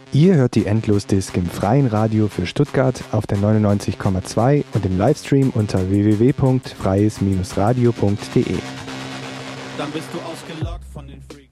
Ihr hört die Endlosdisk im freien Radio für Stuttgart auf der 99,2 und im Livestream unter www.freies-radio.de. Dann bist du ausgelockt von den Freaks.